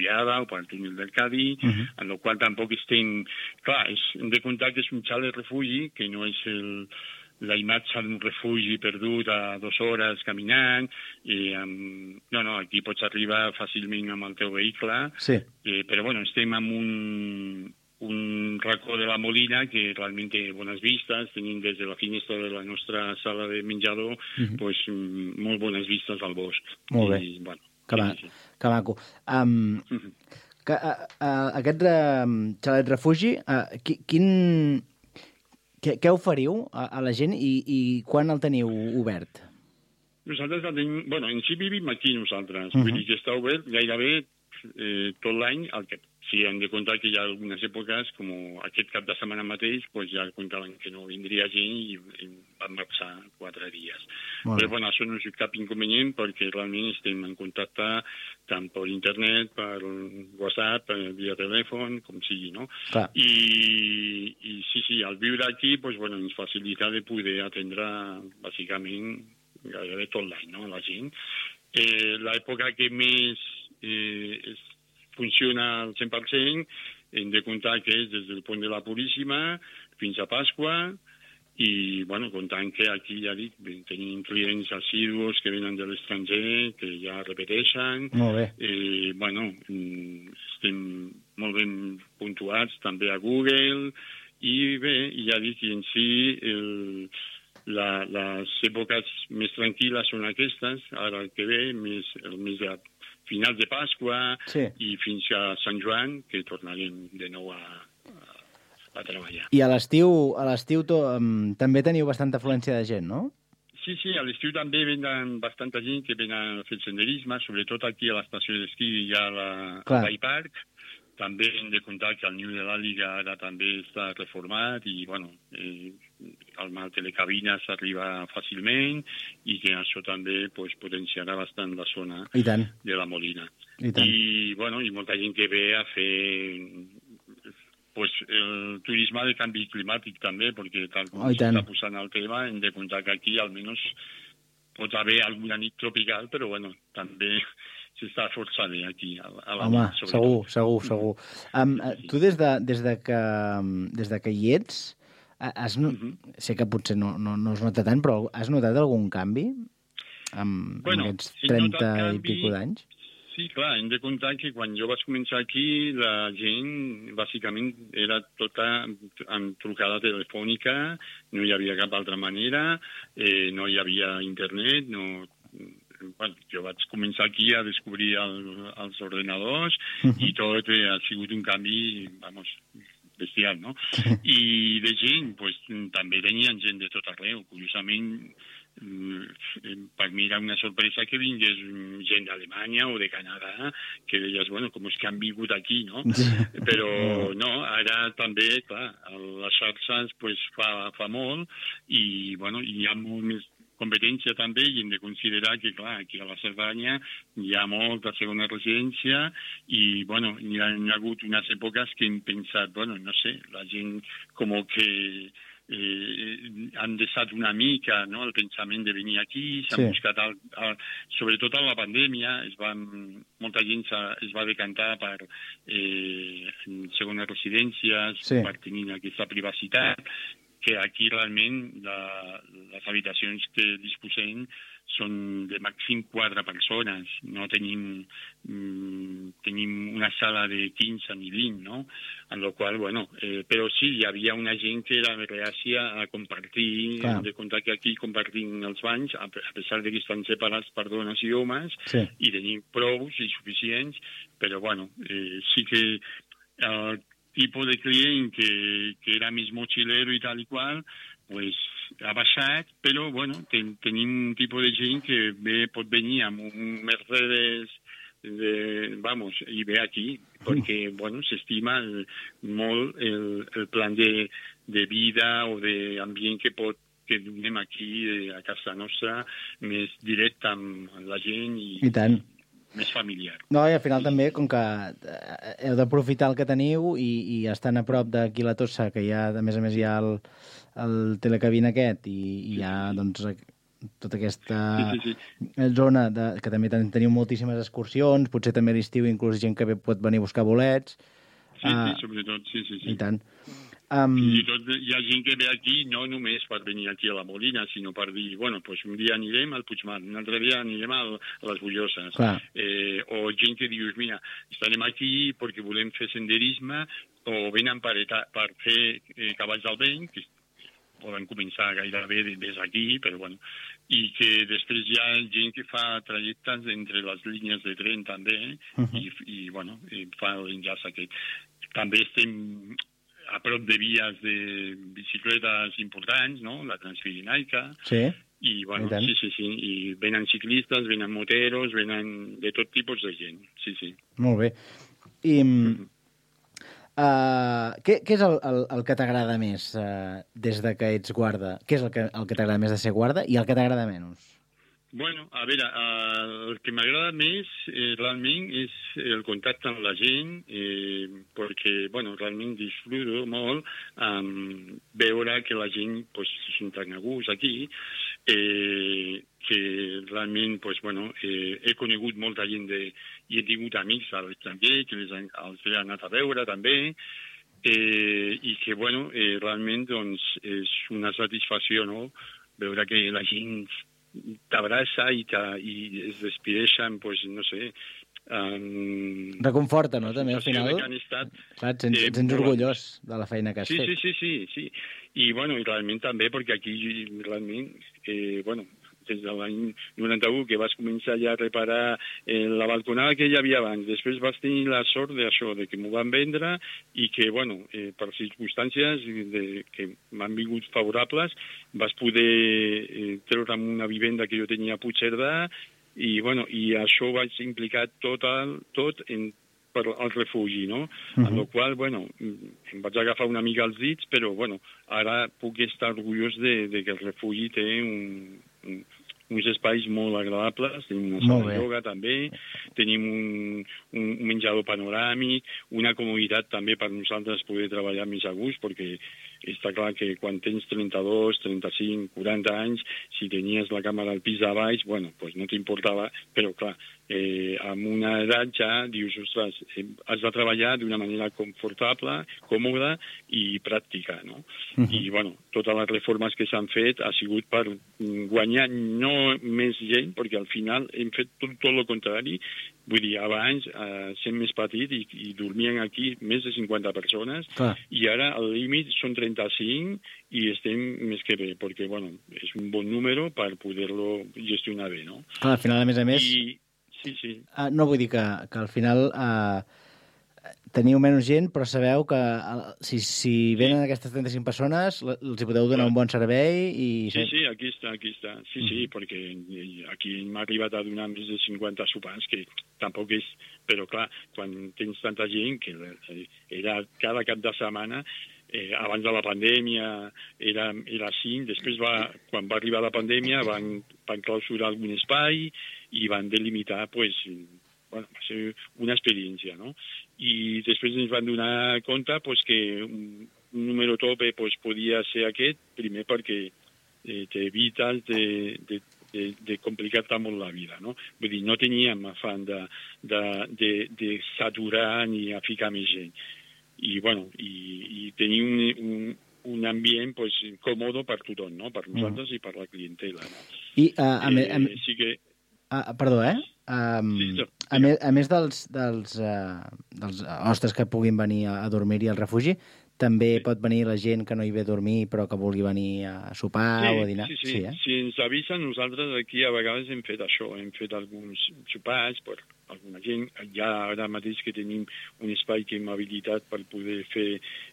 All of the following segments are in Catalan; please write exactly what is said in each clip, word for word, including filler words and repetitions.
Collada o pel túnel del Cadí, uh -huh. en el qual tampoc estem... Clar, és, hem de comptar que és un xalet refugi, que no és el, la imatge d'un refugi perdut a dues hores caminant, i, um, no, no, aquí pots arribar fàcilment amb el teu vehicle, sí. eh, però bueno, estem en un... un racó de la Molina que realment té bones vistes, tenim des de la finestra de la nostra sala de menjador uh -huh. pues, molt bones vistes al bosc. Molt bé, I, bueno, que, ma sí, sí. que maco. Um, uh -huh. que, uh, uh, aquest uh, xalet refugi, uh, qui, quin... Què, què oferiu a, a la gent i, i quan el teniu obert? Nosaltres el tenim... Bueno, en si vivim aquí nosaltres, uh -huh. vull dir que està obert gairebé eh, tot l'any, el que sí, hem de comptar que hi ha algunes èpoques, com aquest cap de setmana mateix, pues ja comptaven que no vindria gent i, i van passar quatre dies. Molt Però, bueno, això no és cap inconvenient perquè realment estem en contacte tant per internet, per WhatsApp, per via telèfon, com sigui, no? Clar. I, I sí, sí, al viure aquí, pues, bueno, ens facilita de poder atendre, bàsicament, gairebé tot l'any, no?, la gent. Eh, l'època que més eh, és funciona al cent per cent, hem de comptar que és des del pont de la Puríssima fins a Pasqua, i, bueno, comptant que aquí, ja dic, tenim clients assidus que venen de l'estranger, que ja repeteixen. Molt bé. Eh, bueno, estem molt ben puntuats també a Google, i bé, ja dic, en si el, la, les èpoques més tranquil·les són aquestes, ara el que ve, més, el mes de finals de Pasqua sí. i fins a Sant Joan, que tornarem de nou a, a, a treballar. I a l'estiu a l'estiu um, també teniu bastanta afluència de gent, no? Sí, sí, a l'estiu també venen bastanta gent que venen a fer senderisme, sobretot aquí a l'estació d'esquí i a la Bay Park. També hem de comptar que el niu de l'Àliga ara també està reformat i, bueno, eh, el telecabina s'arriba fàcilment i que això també pues, potenciarà bastant la zona I tant. de la Molina. I, tant. I, bueno, i molta gent que ve a fer pues, el turisme de canvi climàtic també, perquè tal com s'està posant el tema, hem de comptar que aquí almenys pot haver alguna nit tropical, però, bueno, també... s'està força bé aquí. A, a la Home, nit, segur, segur, segur. Um, sí, sí. Tu des de, des, de que, des de que hi ets, has, no... uh -huh. sé que potser no, no, no es nota tant, però has notat algun canvi en, bueno, en aquests trenta i pico d'anys? Sí, clar, hem de comptar que quan jo vaig començar aquí, la gent, bàsicament, era tota amb trucada telefònica, no hi havia cap altra manera, eh, no hi havia internet, no... Bueno, jo vaig començar aquí a descobrir el, els ordenadors uh -huh. i tot eh, ha sigut un canvi, vamos, bestial, no? I de gent, pues, també tenien gent de tot arreu. Curiosament, per mi era una sorpresa que vingués gent d'Alemanya o de Canadà, que deies, bueno, com és que han vingut aquí, no? Però no, ara també, clar, les xarxes pues, fa, fa molt i, bueno, hi ha molt més competència també i hem de considerar que, clar, aquí a la Cerdanya hi ha molta segona residència i, bueno, hi ha, hi ha hagut unes èpoques que hem pensat, bueno, no sé, la gent com que eh, han deixat una mica, no?, el pensament de venir aquí, s'han sí. buscat, el, el, sobretot a la pandèmia, es van, molta gent es va decantar per eh, segones residències, sí. per tenir aquesta privacitat, que aquí realment la, les habitacions que disposem són de màxim quatre persones, no tenim, mm, tenim una sala de quinze ni vint, no? En la qual, bueno, eh, però sí, hi havia una gent que era reàcia a compartir, Clar. de comptar que aquí compartim els banys, a, a pesar de que estan separats per dones i homes, sí. i tenim prous i suficients, però, bueno, eh, sí que el tipus de client que, que era més mochilero i tal i qual, pues ha baixat, però, bueno, ten, tenim un tipus de gent que ve, pot venir amb un Mercedes, de, vamos, i ve aquí, perquè, mm. bueno, s'estima molt el, el plan de, de vida o d'ambient que pot que donem aquí a casa nostra, més directe amb la gent i, I tant. més familiar. No, i al final també, com que heu d'aprofitar el que teniu i, i estan a prop d'aquí la Tossa, que hi ha, a més a més, hi ha el, el telecabina aquest i, i hi ha, doncs, tota aquesta sí, sí, sí. zona de, que també teniu moltíssimes excursions, potser també a l'estiu inclús gent que pot venir a buscar bolets. Sí, Uh, sí, sobretot, sí, sí, sí. I tant. Um... Fins i tot hi ha gent que ve aquí no només per venir aquí a la Molina, sinó per dir, bueno, pues un dia anirem al Puigmar, un altre dia anirem a les Bulloses. Eh, o gent que dius, mira, estarem aquí perquè volem fer senderisme, o venen per, eta, per fer eh, cavalls del vent, que poden començar gairebé des d'aquí, però bueno, i que després hi ha gent que fa trajectes entre les línies de tren també, uh -huh. i, i bueno, i fa l'enllaç aquest. També estem a prop de vies de bicicletes importants, no? La Transpirinaica. Sí. I, bueno, I sí, sí, sí. I venen ciclistes, venen moteros, venen de tot tipus de gent. Sí, sí. Molt bé. I... Mm-hmm. Uh, què, què és el, el, el que t'agrada més uh, des de que ets guarda? Què és el que, el que t'agrada més de ser guarda i el que t'agrada menys? Bueno, a veure, uh, el que m'agrada més eh, realment és el contacte amb la gent, eh, perquè, bueno, realment disfruto molt um, veure que la gent pues, se senten a gust aquí, eh, que realment, pues, bueno, eh, he conegut molta gent de, i he tingut amics a l'estranger que les, els he anat a veure també, eh, i que, bueno, eh, realment doncs, és una satisfacció, no?, veure que la gent t'abraça i, i es despedeixen, pues, no sé... Um, Reconforta, no?, també, al final. Estat, clar, et sents, eh, et sents orgullós de la feina que has sí, fet. Sí, sí, sí, sí. I, bueno, i realment també, perquè aquí, realment, eh, bueno, des de l'any noranta-u, que vas començar ja a reparar eh, la balconada que hi havia abans. Després vas tenir la sort d'això, de que m'ho van vendre i que, bueno, eh, per circumstàncies de, que m'han vingut favorables, vas poder eh, treure'm una vivenda que jo tenia a Puigcerdà i, bueno, i això vaig implicar tot, el, tot en per al refugi, no? Uh-huh. En la qual, bueno, em vaig agafar una mica els dits, però, bueno, ara puc estar orgullós de, de que el refugi té un, un, uns espais molt agradables, tenim una sala de ioga també, tenim un, un menjador panoràmic, una comoditat també per nosaltres poder treballar més a gust, perquè està clar que quan tens trenta-dos, trenta-cinc, quaranta anys, si tenies la càmera al pis de baix, bueno, pues no t'importava, però clar, eh, amb una edat ja dius, ostres, eh, has de treballar d'una manera confortable, còmoda i pràctica, no? Uh-huh. I, bueno, totes les reformes que s'han fet ha sigut per guanyar no més gent, perquè al final hem fet tot, tot el contrari. Vull dir, abans, eh, sent més petit i, i dormien aquí més de cinquanta persones, ah. i ara el límit són trenta-cinc i estem més que bé, perquè, bueno, és un bon número per poder-lo gestionar bé, no? Clar, al final, a més a més... I, sí, sí. Uh, no vull dir que, que al final... Uh... teniu menys gent, però sabeu que si, si venen sí. aquestes trenta-cinc persones, els hi podeu donar un bon servei i... Sí, sí, aquí està, aquí està. Sí, mm. sí, perquè aquí m'ha arribat a donar més de cinquanta sopars, que tampoc és... Però, clar, quan tens tanta gent, que era cada cap de setmana, eh, abans de la pandèmia era, era cinc, després va, quan va arribar la pandèmia van, van clausurar algun espai i van delimitar, pues, bueno, va ser una experiència, no? I després ens van donar compte pues, que un, un número tope pues, podia ser aquest, primer perquè eh, t'evites de, de, de, de complicar-te molt la vida, no? Vull dir, no teníem afany de, de, de, de saturar ni a ficar més gent. I, bueno, i, i tenir un, un, un ambient pues, còmode per tothom, no? Per nosaltres mm. i per la clientela. No? I, uh, a eh, a sí que... Uh, perdó, eh? Um, sí, no, a, més, a més dels, dels, uh, dels hostes que puguin venir a, a dormir-hi al refugi, també sí. pot venir la gent que no hi ve a dormir però que vulgui venir a sopar sí, o a dinar. Sí, sí. sí eh? Si ens avisen, nosaltres aquí a vegades hem fet això, hem fet alguns sopars per alguna gent. Ja ara mateix que tenim un espai que hem habilitat per poder fer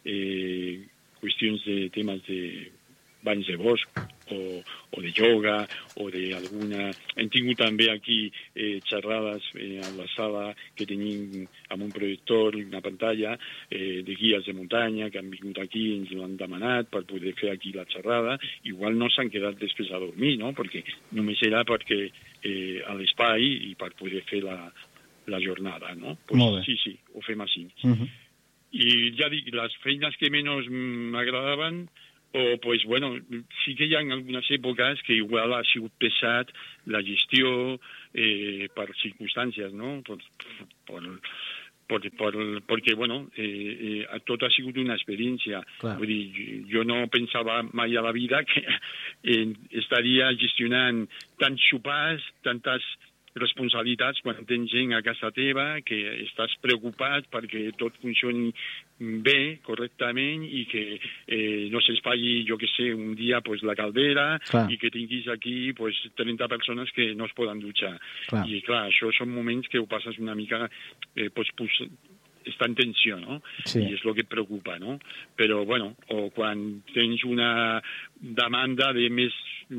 eh, qüestions de temes de banys de bosc, o, o de yoga, o d'alguna... Hem tingut també aquí eh, xerrades eh, a la sala que tenim amb un projector, una pantalla, eh, de guies de muntanya que han vingut aquí i ens l'han demanat per poder fer aquí la xerrada. Igual no s'han quedat després a dormir, no? Perquè només era perquè eh, a l'espai i per poder fer la, la jornada, no? Pues, sí, sí, ho fem així. Uh-huh. I ja dic, les feines que menys m'agradaven, o, pues, bueno, sí que hi ha algunes èpoques que igual ha sigut pesat la gestió eh, per circumstàncies, no? Per, per, per, per, perquè, bueno, eh, eh, tot ha sigut una experiència. Clar. Vull dir, jo no pensava mai a la vida que eh, estaria gestionant tants sopars, tantes responsabilitats quan tens gent a casa teva, que estàs preocupat perquè tot funcioni bé, correctament, i que eh, no s'espatlli, jo que sé, un dia pues, la caldera, clar. i que tinguis aquí pues, trenta persones que no es poden dutxar. Clar. I clar, això són moments que ho passes una mica... Eh, pues, pues, està en tensió, no? Sí. I és el que et preocupa, no? Però, bueno, o quan tens una demanda de més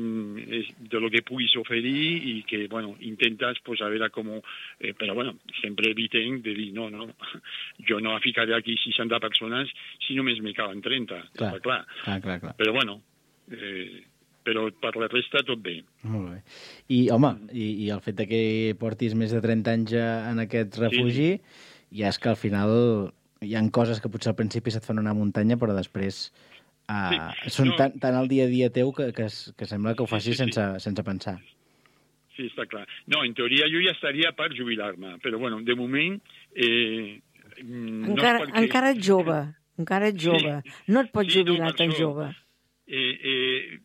de lo que puguis oferir i que, bueno, intentes, pues, a veure com... Eh, però, bueno, sempre evitem de dir, no, no, jo no ficaré aquí seixanta persones si només me caben trenta, clar. està clar. Clar, clar, clar. Però, bueno, eh, però per la resta tot bé. Molt bé. I, home, i, i el fet de que portis més de trenta anys en aquest refugi, sí. ja és que al final hi ha coses que potser al principi se't fan una muntanya, però després uh, sí. són no. tan, tan al dia a dia teu que, que, que sembla que ho facis sí, sí, sense, sí. sense pensar. Sí, està clar. No, en teoria jo ja estaria per jubilar-me, però bueno, de moment... Eh, no encara, perquè... encara ets jove, encara ets jove. Sí. No et pots sí, jubilar no, tan això. jove. Eh, eh,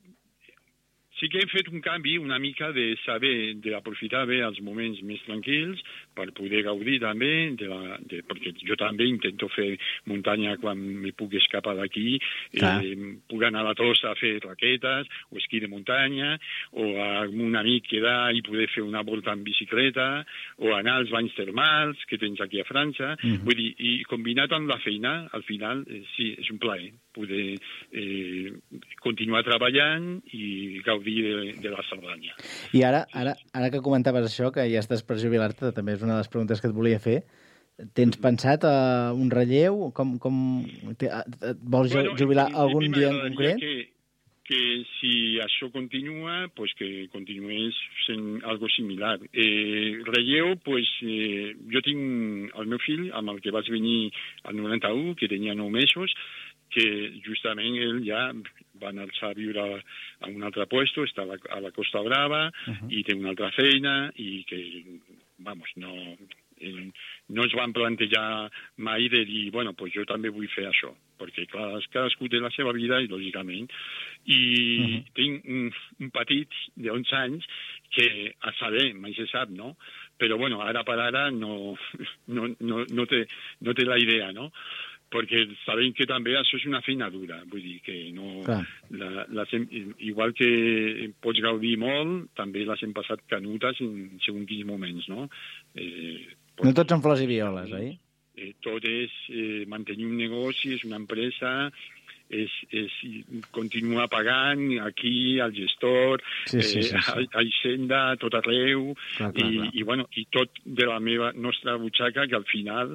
sí que hem fet un canvi una mica de saber, d'aprofitar bé els moments més tranquils per poder gaudir també, de la, de, perquè jo també intento fer muntanya quan me puc escapar d'aquí, eh, puc anar a la Tossa a fer raquetes, o esquí de muntanya, o amb un amic quedar i poder fer una volta en bicicleta, o anar als banys termals que tens aquí a França. Mm-hmm. Vull dir, i combinat amb la feina, al final, eh, sí, és un plaer poder eh, continuar treballant i gaudir de, de la Cerdanya. I ara, ara, ara que comentaves això, que ja estàs per jubilar-te, també és una de les preguntes que et volia fer, tens pensat uh, un relleu? Com, com te, et vols bueno, jubilar algun dia en concret? Que, que si això continua, pues que continués sent algo similar. Eh, relleu, pues, eh, jo tinc el meu fill, amb el que vaig venir al noranta-u, que tenia nou mesos, que justament ell ja va anar-se a viure a un altre puesto, està a la, a la Costa Brava, uh-huh. i té una altra feina, i que, vamos, no, eh, no es van plantejar mai de dir, bueno, pues jo també vull fer això, perquè, clar, cadascú té la seva vida, i lògicament, i uh-huh. tinc un, un petit d'onze anys que a saber, mai se sap, no? Però, bueno, ara per ara no, no, no, no, té, no té la idea, no? Perquè sabem que també això és una feina dura, vull dir que no... La, les hem, igual que pots gaudir molt, també les hem passat canutes en segons quins moments, no? Eh, no tots són flors i violes, oi? Eh, tot és eh, mantenir un negoci, és una empresa, és, és continuar pagant aquí, al gestor, sí, sí, sí, sí. Eh, a, a Hisenda, tot arreu, clar, clar, i, clar. i, bueno, i tot de la meva nostra butxaca, que al final,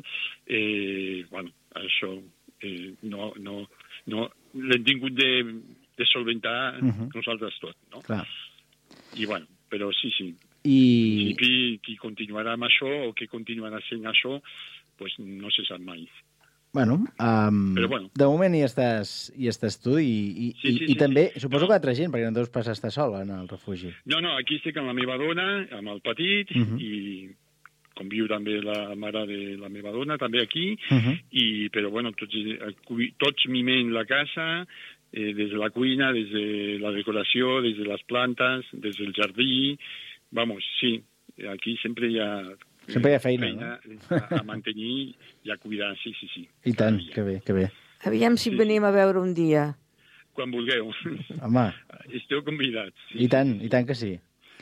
eh, bueno, això eh, no, no, no l'hem tingut de, de solventar uh-huh. nosaltres tot, no? Clar. I bueno, però sí, sí. I... En principi, qui continuarà amb això o qui continuarà sent això, pues no se sap mai. Bueno, um, però bueno, de moment hi estàs, hi estàs tu i, i, sí, sí, i, sí, i també, sí. suposo no. que altra gent, perquè no deus passar a estar sol en el refugi. No, no, aquí estic amb la meva dona, amb el petit, uh-huh. i conviu també la mare de la meva dona, també aquí, uh-huh. i, però bueno, tots, tots mimem la casa, eh, des de la cuina, des de la decoració, des de les plantes, des del jardí, vamos, sí, aquí sempre hi ha... Sempre hi ha feina, feina no? a, a mantenir i a cuidar, sí, sí, sí. I tant, que bé, que bé. Aviam si sí. venim a veure un dia. Quan vulgueu. Home. Esteu convidats. Sí, I tant, sí, i tant que sí.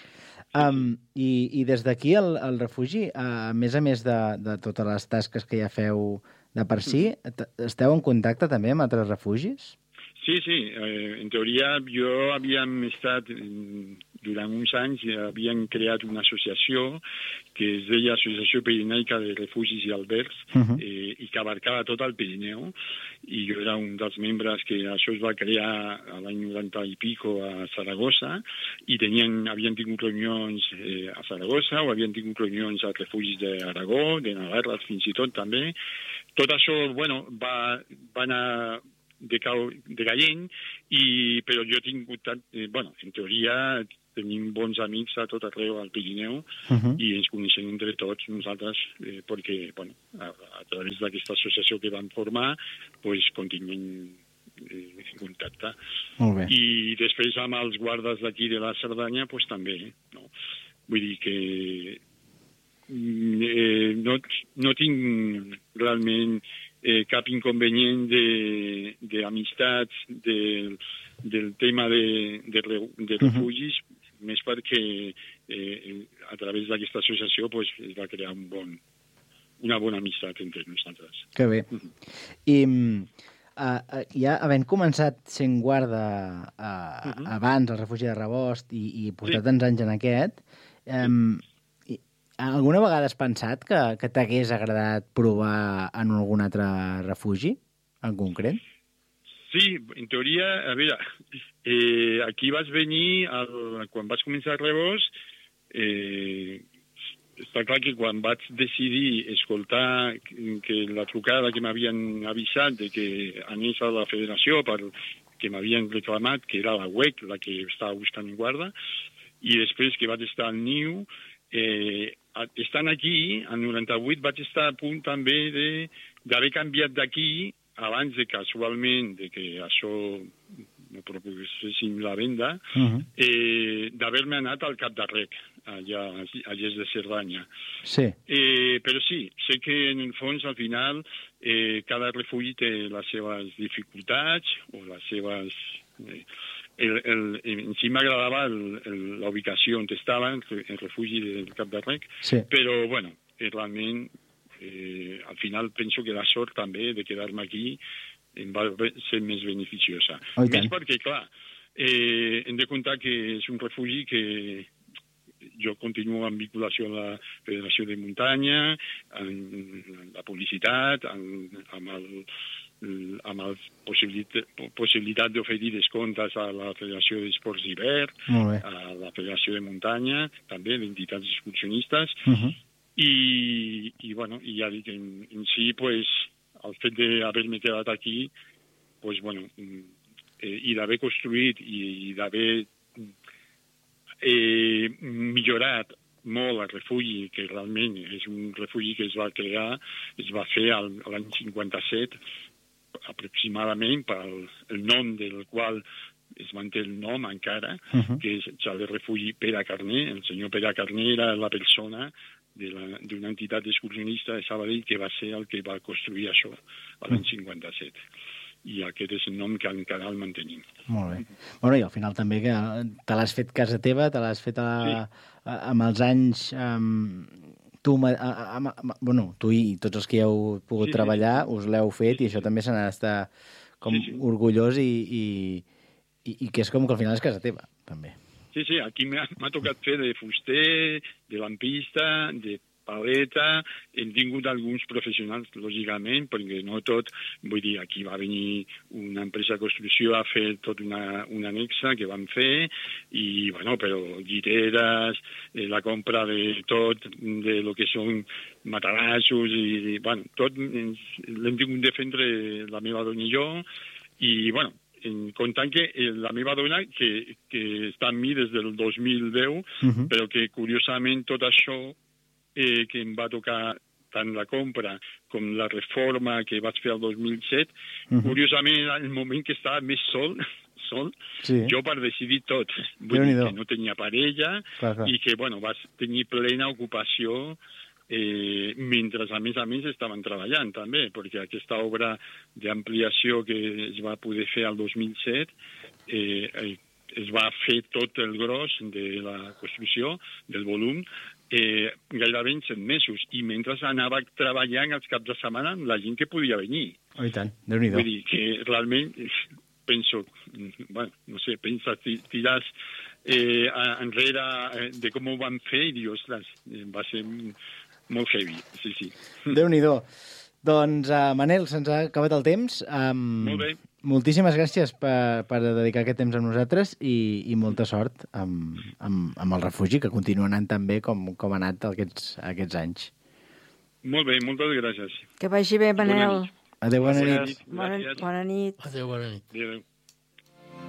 Um, i, I des d'aquí, al, al refugi, a més a més de, de totes les tasques que ja feu de per si, esteu en contacte també amb altres refugis? Sí, sí. Eh, en teoria, jo havíem estat, durant uns anys, havíem creat una associació que es deia Associació Pirinaica de Refugis i Albergs, uh-huh. eh, i que abarcava tot el Pirineu, i jo era un dels membres que això es va crear a l'any noranta i pico a Saragossa, i tenien, havien tingut reunions eh, a Saragossa, o havien tingut reunions a refugis d'Aragó, de Navarra, fins i tot també. Tot això, bueno, va, va anar de, cau, de Galleny, i, però jo he tingut, eh, bueno, en teoria tenim bons amics a tot arreu al Pirineu uh -huh. i ens coneixem entre tots nosaltres eh, perquè, bueno, a, a través d'aquesta associació que vam formar, pues, continuem eh, en contacte. Molt bé. I després amb els guardes d'aquí de la Cerdanya, pues, també, no? Vull dir que eh, no, no tinc realment eh, cap inconvenient d'amistats de, de, del tema de, de, de refugis, uh -huh. més perquè eh, a través d'aquesta associació pues, es va crear un bon, una bona amistat entre nosaltres. Que bé. Uh -huh. I uh, ja havent començat sent guarda uh, uh -huh. abans al refugi de Rebost i, i portat tants sí. anys en aquest, um, sí. alguna vegada has pensat que, que t'hagués agradat provar en algun altre refugi en concret? Sí, en teoria, a veure, eh, aquí vas venir, el, quan vas començar a Rebost, eh, està clar que quan vaig decidir escoltar que la trucada que m'havien avisat de que anés a la federació perquè m'havien reclamat que era la U E C la que estava buscant guarda, i després que vaig estar al Niu, eh, estant aquí, al noranta-vuit, vaig estar a punt també d'haver canviat d'aquí abans de casualment de que això no proposessin la venda, uh -huh. eh, d'haver-me anat al Cap d'Arrec, allà a Lles de Cerdanya. Sí. Eh, però sí, sé que en el fons, al final, eh, cada refugi té les seves dificultats o les seves... Eh, el, el, en si m'agradava la ubicació on estava, el, el refugi del Cap d'Arrec, sí. però, bueno, eh, realment... Eh, al final penso que la sort també de quedar-me aquí em va ser més beneficiosa. Oh, més perquè, clar, eh, hem de comptar que és un refugi que jo continuo amb vinculació a la Federació de Muntanya, amb la publicitat, amb, amb el amb la possibilitat, possibilitat d'oferir descomptes a la Federació d'Esports d'Hivern, a la Federació de Muntanya, també d'entitats excursionistes, uh -huh. I, i, bueno, i ja dic, en, en si, pues, el fet d'haver-me quedat aquí, pues, bueno, eh, i d'haver construït i, i d'haver eh, millorat molt el refugi, que realment és un refugi que es va crear, es va fer l'any cinquanta-set, aproximadament, pel el nom del qual es manté el nom encara, uh -huh. que és el refugi Pere Carner. El senyor Pere Carner era la persona d'una entitat excursionista de Sabadell que va ser el que va construir això l'any cinquanta-set. I aquest és el nom que encara el mantenim. Molt bé. Bueno, i al final també que te l'has fet casa teva, te l'has fet a, sí. a, amb els anys... Um, tu, a, a, a, a, bueno, tu i tots els que hi heu pogut sí, treballar, sí. us l'heu fet, sí, i això sí. també se n'ha d'estar com sí, sí. orgullós i, i, i, i que és com que al final és casa teva, també. Sí, sí, aquí m'ha tocat fer de fuster, de lampista, de paleta. Hem tingut alguns professionals, lògicament, perquè no tot... Vull dir, aquí va venir una empresa de construcció a fer tot una, una anexa que van fer, i, bueno, però lliteres, eh, la compra de tot, de lo que són matalassos, i, bueno, tot l'hem tingut de fer entre la meva dona i jo, i, bueno, en comptant que la meva dona, que, que està amb mi des del dos mil deu, uh-huh. però que, curiosament, tot això eh, que em va tocar tant la compra com la reforma que vaig fer el dos mil set, uh-huh. curiosament, era el moment que estava més sol, sol sí. jo per decidir tot. Vull dir que no tenia parella clar, clar. I que, bueno, vaig tenir plena ocupació Eh, mentre, a més a més, estaven treballant també, perquè aquesta obra d'ampliació que es va poder fer el dos mil set eh, es va fer tot el gros de la construcció, del volum, eh, gairebé en set mesos, i mentre anava treballant els caps de setmana la gent que podia venir. Oh, i tant, Déu-n'hi-do. Vull dir que realment penso, bueno, no sé, pensa, tiràs eh, enrere de com ho van fer i dius, ostres, va ser molt heavy, sí, sí. Déu-n'hi-do. Doncs, uh, Manel, se'ns ha acabat el temps. Um, molt bé. Moltíssimes gràcies per, per dedicar aquest temps amb nosaltres i, i molta sort amb, amb, amb el refugi, que continua anant tan bé com, com ha anat aquests, aquests anys. Molt bé, moltes gràcies. Que vagi bé, Manel. Adéu, bona Bona nit. nit. Bona, Gràcies. bona nit. Adéu, bona nit. Adéu.